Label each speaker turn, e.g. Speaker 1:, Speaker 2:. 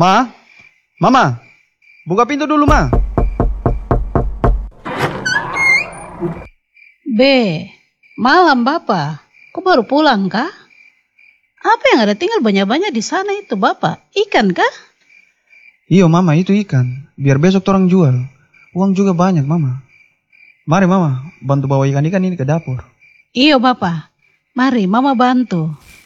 Speaker 1: Ma, Mama, buka pintu dulu, Ma.
Speaker 2: Malam Bapak. Kok baru pulang kah? Apa yang ada tinggal banyak-banyak di sana itu Bapak? Ikan kah?
Speaker 1: Iyo, Mama, itu ikan. Biar besok orang jual. Uang juga banyak, Mama. Mari, Mama, bantu bawa ikan-ikan ini ke dapur.
Speaker 2: Iyo Bapak. Mari Mama bantu.